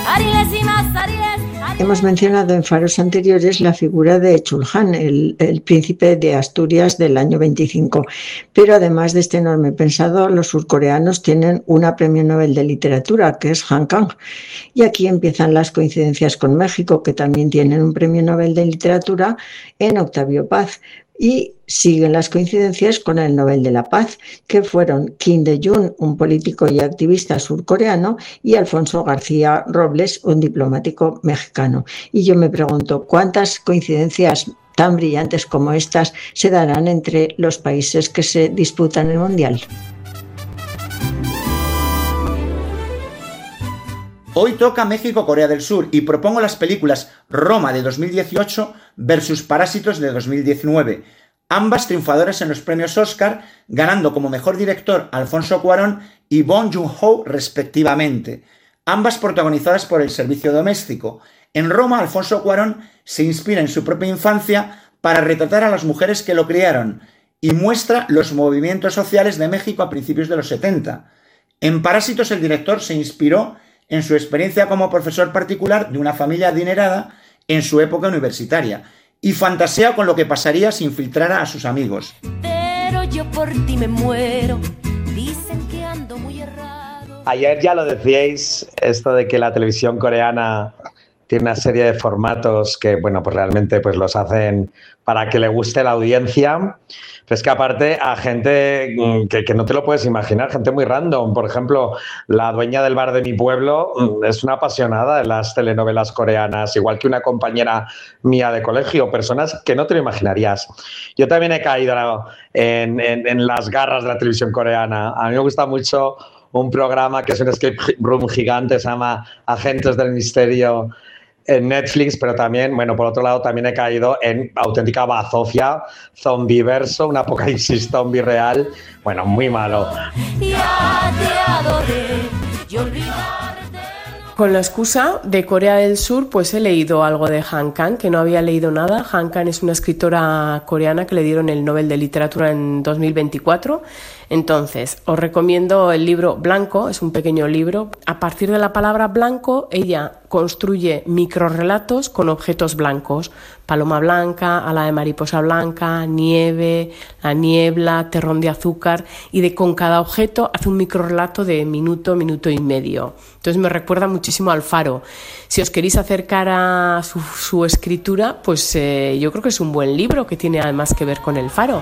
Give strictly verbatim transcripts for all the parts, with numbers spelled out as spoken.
Hemos mencionado en faros anteriores la figura de Chulhan, el, el príncipe de Asturias del año veinticinco, pero además de este enorme pensador, los surcoreanos tienen una premio Nobel de literatura, que es Han Kang, y aquí empiezan las coincidencias con México, que también tienen un premio Nobel de literatura en Octavio Paz. Y siguen las coincidencias con el Nobel de la Paz, que fueron Kim Dae-jung, un político y activista surcoreano, y Alfonso García Robles, un diplomático mexicano. Y yo me pregunto, ¿cuántas coincidencias tan brillantes como estas se darán entre los países que se disputan el Mundial? Hoy toca México-Corea del Sur y propongo las películas Roma de dos mil dieciocho versus Parásitos de dos mil diecinueve, ambas triunfadoras en los premios Oscar, ganando como mejor director Alfonso Cuarón y Bong Joon-ho respectivamente, ambas protagonizadas por El servicio doméstico. En Roma, Alfonso Cuarón se inspira en su propia infancia para retratar a las mujeres que lo criaron y muestra los movimientos sociales de México a principios de los setenta. En Parásitos, el director se inspiró en su experiencia como profesor particular de una familia adinerada en su época universitaria, y fantasea con lo que pasaría si infiltrara a sus amigos. Pero yo por ti me muero, dicen que ando muy errado. Ayer ya lo decíais, esto de que la televisión coreana tiene una serie de formatos que, bueno, pues realmente pues los hacen para que le guste la audiencia. Pero es que aparte a gente que, que no te lo puedes imaginar, gente muy random. Por ejemplo, la dueña del bar de mi pueblo es una apasionada de las telenovelas coreanas, igual que una compañera mía de colegio, personas que no te lo imaginarías. Yo también he caído en, en, en las garras de la televisión coreana. A mí me gusta mucho un programa que es un escape room gigante, se llama Agentes del Misterio, en Netflix, pero también, bueno, por otro lado, también he caído en auténtica bazofia, zombiverso, un apocalipsis zombie real, bueno, muy malo. Ya te adoré, y olvidarte. Con la excusa de Corea del Sur, pues he leído algo de Han Kang, que no había leído nada. Han Kang es una escritora coreana que le dieron el Nobel de Literatura en dos mil veinticuatro. Entonces, os recomiendo el libro Blanco, es un pequeño libro. A partir de la palabra blanco, ella construye microrrelatos con objetos blancos. Paloma blanca, ala de mariposa blanca, nieve, la niebla, terrón de azúcar, y de con cada objeto hace un microrrelato de minuto, minuto y medio. Entonces me recuerda muchísimo al Faro. Si os queréis acercar a su, su escritura, pues eh, yo creo que es un buen libro que tiene además que ver con el Faro.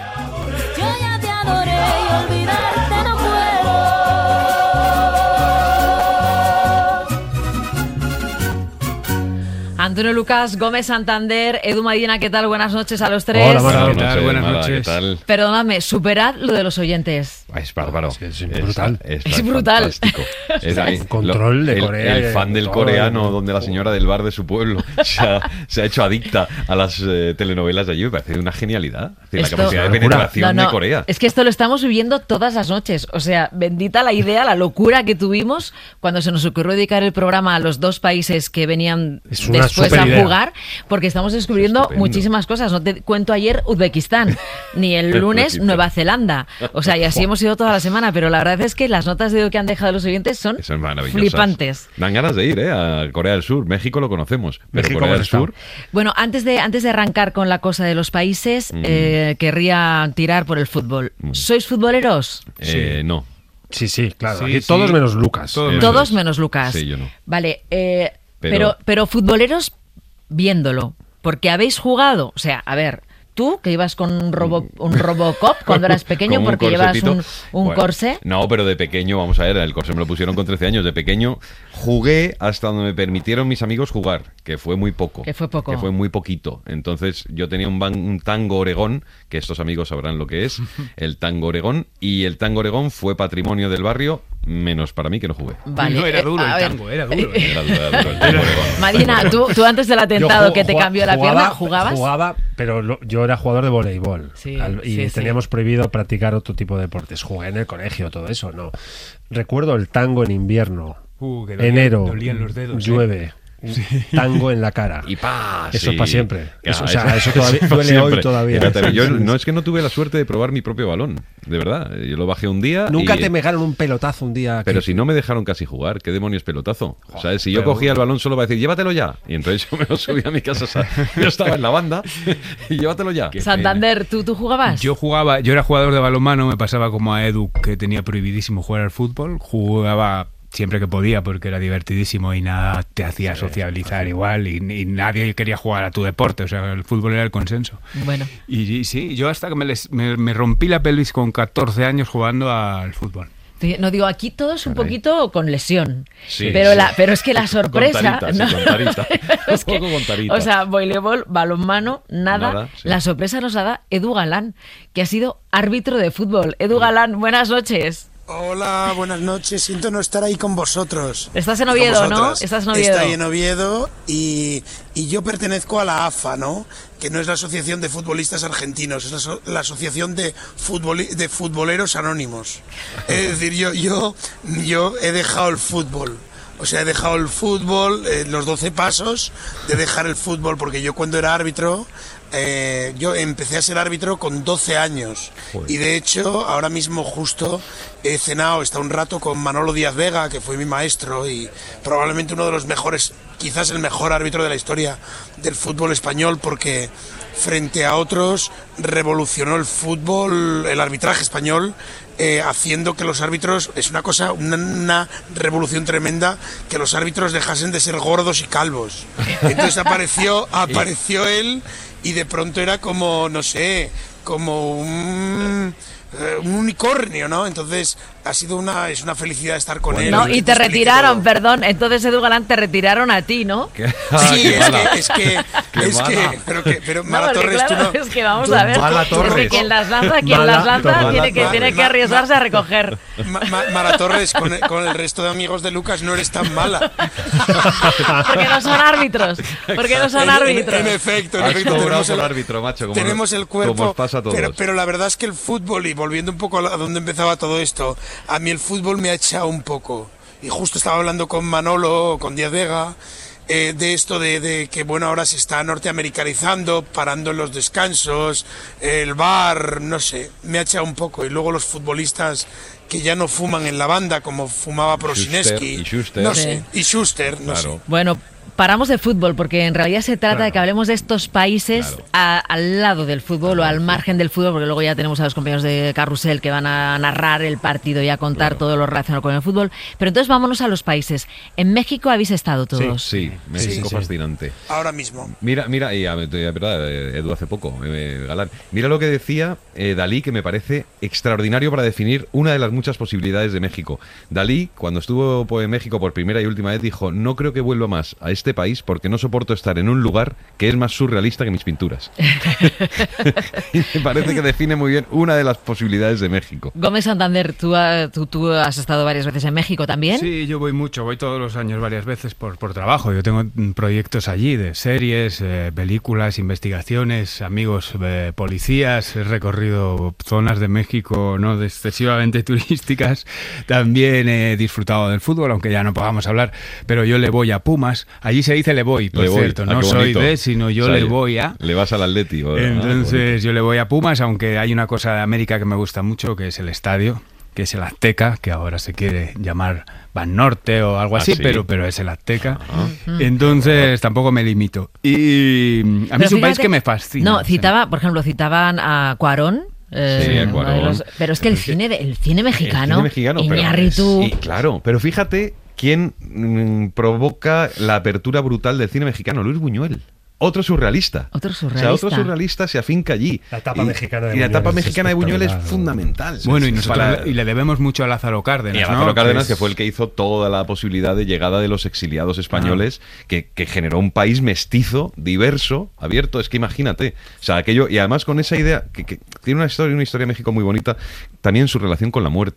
Antonio Lucas, Gómez Santander, Edu Medina, ¿qué tal? Buenas noches a los tres. Hola, Mara, ¿qué tal? Noche, Buenas Mara, noches. ¿qué tal? Perdonadme, superad lo de los oyentes. Es bárbaro. Es, es brutal. Es, Es brutal. fantástico. Es ahí, Control de el, Corea. El fan del todo, coreano, todo. donde la señora del bar de su pueblo se ha, se ha hecho adicta a las eh, telenovelas de allí. Me parece una genialidad. Es decir, Esto- la capacidad de Locura. penetración No, no, de Corea. es que esto lo estamos viviendo todas las noches. O sea, bendita la idea, la locura que tuvimos cuando se nos ocurrió dedicar el programa a los dos países que venían Es una después a superidea. jugar, porque estamos descubriendo Estupendo. muchísimas cosas. No te cuento ayer Uzbekistán, ni el lunes Uzbekistán. Nueva Zelanda. O sea, y así hemos ido toda la semana, pero la verdad es que las notas de hoy que han dejado los oyentes son Son maravillosas. flipantes. Dan ganas de ir ¿eh? a Corea del Sur. México lo conocemos, pero México Corea del hemos estado. Sur... Bueno, antes de, antes de arrancar con la cosa de los países, Mm. eh, querría tirar por el fútbol. Mm. ¿Sois futboleros? Eh, no. Sí, sí, claro. Sí, Aquí sí. todos menos Lucas. Todos Eh, menos. Todos menos Lucas. Sí, yo no. Vale, eh, Pero- pero... pero futboleros viéndolo, porque habéis jugado, o sea, a ver, tú que ibas con un, robo, un Robocop cuando eras pequeño, Con un porque llevas corsetito. un, un Bueno, corsé. No, pero de pequeño, vamos a ver, el corsé me lo pusieron con trece años. De pequeño jugué hasta donde me permitieron mis amigos jugar, que fue muy poco. Que fue poco. Que fue muy poquito. Entonces yo tenía un, ban- un tango Oregón, que estos amigos sabrán lo que es, el tango Oregón, y el tango Oregón fue patrimonio del barrio, menos para mí que no jugué. Vale, No, era eh, duro a el ver. tango, era duro. ¿eh? Era duro, era duro el tango Oregón. Marina, tú, tú antes del yo atentado ju- que te ju- cambió la jugaba- pierna, ¿jugabas? Jugaba, pero lo- yo era jugador de voleibol. Sí, Al- y sí, sí. teníamos prohibido practicar otro tipo de deportes. Jugué en el colegio, todo eso, no. Recuerdo el tango en invierno. Uh, que dolían- Enero, dolían los dedos, ¿eh? llueve. tango en la cara. Y pa, eso sí. es para siempre. Claro, eso, o sea, eso eso todavía es pa' duele siempre. hoy todavía. Fíjate, yo no es que no tuve la suerte de probar mi propio balón, de verdad. Yo lo bajé un día. Nunca y... te pegaron un pelotazo un día. Pero que... si no me dejaron casi jugar, ¿qué demonios pelotazo? Joder, o sea, si yo pero... cogía el balón solo para decir, llévatelo ya. Y entonces yo me lo subí a mi casa. O sea, yo estaba en la banda y llévatelo ya. Santander, ¿tú, ¿tú jugabas? Yo jugaba, yo era jugador de balonmano, me pasaba como a Edu, que tenía prohibidísimo jugar al fútbol. Jugaba siempre que podía porque era divertidísimo y nada te hacía sociabilizar igual y, y nadie quería jugar a tu deporte, o sea, el fútbol era el consenso. Bueno. Y, y sí, yo hasta que me, les, me, me rompí la pelvis con catorce años jugando al fútbol. No digo, aquí todos un poquito con lesión, Sí, pero, sí. la, pero es que la sorpresa... Con tarita, no, sí, con tarita. es que, Un poco con tarita. o sea, voleibol, balonmano, nada. Nada, sí. La sorpresa nos la da Edu Galán, que ha sido árbitro de fútbol. Edu Galán, buenas noches. Hola, buenas noches. Siento no estar ahí con vosotros. Estás en Con Oviedo, ¿no? vosotras. Estás en Oviedo. Estoy en Oviedo y, y yo pertenezco a la A F A, ¿no? Que no es la Asociación de Futbolistas Argentinos, es la, so- la Asociación de, futboli- de Futboleros Anónimos. Es decir, yo, yo, yo he dejado el fútbol. O sea, he dejado el fútbol, eh, los doce pasos de dejar el fútbol, porque yo cuando era árbitro, eh, yo empecé a ser árbitro con doce años. Joder. Y de hecho, ahora mismo justo he cenado, he estado un rato con Manolo Díaz Vega, que fue mi maestro y probablemente uno de los mejores, quizás el mejor árbitro de la historia del fútbol español, porque frente a otros revolucionó el fútbol, el arbitraje español, eh, haciendo que los árbitros, es una cosa, una, una revolución tremenda, que los árbitros dejasen de ser gordos y calvos. Entonces apareció, apareció él y de pronto era como, no sé, como un, eh, un unicornio, ¿no? Entonces ha sido una, es una felicidad estar con él. No, que y te explique retiraron, todo. perdón. Entonces, Edu Galán, te retiraron a ti, ¿no? ¿Qué? Sí, Qué es mala. que, es que, Qué es que, mala. pero que, pero No, Mala porque Torres, claro, tú no, es que vamos tú- a ver. Mala es Torres. que quien las lanza, quien Mala las lanza Torres. tiene que, Ma- tiene que ma- arriesgarse ma- a recoger. Ma- Ma- Mara Torres, con el, con el resto de amigos de Lucas no eres tan mala. Porque no son árbitros. Porque no son En- en- árbitros. En, efecto, en Has efecto. cobrado Tenemos por el, árbitro, macho. Como tenemos el cuerpo. Como os pasa a todos. Pero, pero la verdad es que el fútbol, y volviendo un poco a donde empezaba todo esto, a mí el fútbol me ha echado un poco. Y justo estaba hablando con Manolo, con Díaz Vega, eh, de esto de, de que, bueno, ahora se está norteamericanizando, parando en los descansos, el bar, no sé, me ha echado un poco. Y luego los futbolistas que ya no fuman en la banda, como fumaba Prosineski, y Schuster. no Sí. sé, y Schuster, no Claro. sé. Bueno, paramos de fútbol porque en realidad se trata Claro. de que hablemos de estos países Claro. a- al lado del fútbol o al margen del fútbol, porque luego ya tenemos a los compañeros de Carrusel que van a narrar el partido y a contar Claro. todo lo relacionado con el fútbol. Pero entonces vámonos a los países. En México habéis estado todos. Sí, México Sí, sí, sí. fascinante. Ahora mismo. Mira, mira, y a, a verdad, eh, Edu hace poco, eh, Galán. Mira lo que decía eh, Dalí, que me parece extraordinario para definir una de las muchas posibilidades de México. Dalí, cuando estuvo pues, en México por primera y última vez, dijo: no creo que vuelva más a este país porque no soporto estar en un lugar que es más surrealista que mis pinturas. Y me parece que define muy bien una de las posibilidades de México. Gómez Santander, ¿tú, ha- tú, tú has estado varias veces en México también. Sí, yo voy mucho, voy todos los años varias veces por, por trabajo. Yo tengo mm, proyectos allí de series, eh, películas, investigaciones, amigos eh, policías. He recorrido zonas de México no de excesivamente turísticas. También he disfrutado del fútbol, aunque ya no podamos hablar, pero yo le voy a Pumas. Allí se dice le voy, por Le voy. cierto. Ah, No qué soy bonito. de, sino yo O sea, le voy a... Le vas al Atleti. o- ah, qué Entonces yo le voy a Pumas, aunque hay una cosa de América que me gusta mucho, que es el estadio, que es el Azteca, que ahora se quiere llamar Banorte o algo ¿Ah, así, sí? pero, pero es el Azteca. Ah. Entonces tampoco me limito. Y a mí Pero es un país fíjate- que me fascina. No, citaba, por ejemplo, citaban a Cuarón. eh, Sí, a uno de Cuarón. los- pero es que el cine, de- el cine mexicano, El cine mexicano, pero- Iñárritu, Sí, claro, pero fíjate quién mm, provoca la apertura brutal del cine mexicano, Luis Buñuel. Otro surrealista. otro O sea, surrealista. otro surrealista se afinca allí. La etapa Y- mexicana de Y la etapa Buñuel es mexicana de Buñuel es espectacular. fundamental. Bueno, y, Es nosotros para- le- y le debemos mucho a Lázaro Cárdenas. Y a ¿no? Lázaro Cárdenas, es- que fue el que hizo toda la posibilidad de llegada de los exiliados españoles, que, que generó un país mestizo, diverso, abierto. Es que imagínate. O sea, aquello. Y además con esa idea, que, que tiene una historia, una historia de México muy bonita, también su relación con la muerte.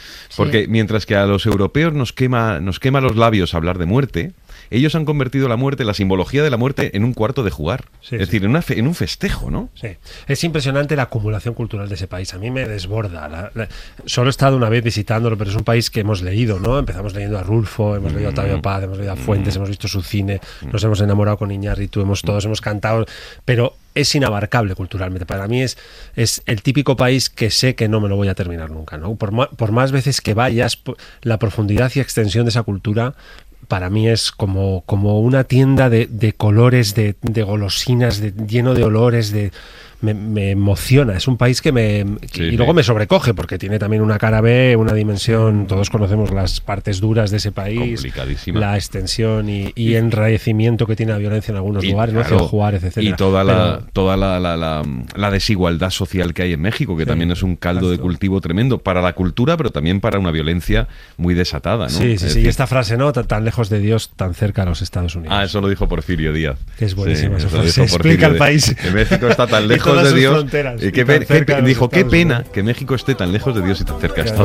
Porque Sí. mientras que a los europeos nos quema, nos quema los labios hablar de muerte, ellos han convertido la muerte, la simbología de la muerte, en un cuarto de jugar. Sí, es sí. decir, en, una fe- en un festejo, ¿no? Sí, es impresionante la acumulación cultural de ese país. A mí me desborda. La- la- solo he estado una vez visitándolo, pero es un país que hemos leído, ¿no? Empezamos leyendo a Rulfo, hemos leído a Octavio Paz, hemos leído a Fuentes, hemos visto su cine, nos hemos enamorado con Iñárritu, hemos todos hemos cantado, pero es inabarcable culturalmente. Para mí es, es el típico país que sé que no me lo voy a terminar nunca, ¿no? Por, ma- por más veces que vayas, po- la profundidad y extensión de esa cultura para mí es como, como una tienda de, de colores, de, de golosinas, de, lleno de olores, de me, me emociona. Es un país que me... que- Sí, y sí. luego me sobrecoge, porque tiene también una cara B, una dimensión... Todos conocemos las partes duras de ese país. Complicadísima. La extensión y, y enrarecimiento que tiene la violencia en algunos Y, lugares, ¿no? claro, Ciudad Juárez, etcétera. y toda la Pero- toda la, la, la- la desigualdad social que hay en México, que Sí, también es un caldo de exacto. cultivo tremendo para la cultura, pero también para una violencia muy desatada, ¿no? Sí, Es sí, sí. decir, Y esta frase, ¿no? Tan, tan lejos de Dios, tan cerca a los Estados Unidos. Ah, eso lo dijo Porfirio Díaz. Que es buenísima esa eso lo frase. dijo Explica Porfirio el Díaz. país. Que México está tan Y lejos todas de sus Dios. fronteras, Y y qué tan pe- qué cerca pe- de los dijo, qué Estados pena Unidos". que México esté tan lejos de Dios y tan cerca de Claro,